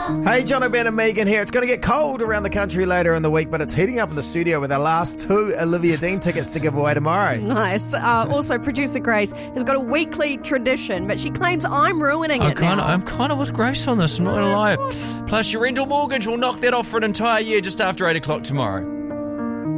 Hey, John O'Brien and Megan here. It's going to get cold around the country later in the week, but it's heating up in the studio with our last 2 Olivia Dean tickets to give away tomorrow. Nice. Also, producer Grace has got a weekly tradition, but she claims I'm ruining it now. I'm kind of with Grace on this, I'm not going to lie. Plus, your rental mortgage will knock that off for an entire year just after 8 o'clock tomorrow.